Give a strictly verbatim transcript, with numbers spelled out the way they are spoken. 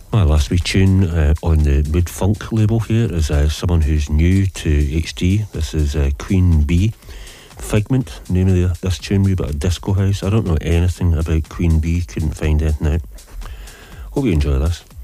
My last wee tune uh, on the Mood Funk label here is uh, someone who's new to H D. This is uh, Queen Bee. Figment, name of the, this tune, wee bit of disco house. I don't know anything about Queen Bee, couldn't find anything out. Hope you enjoy this.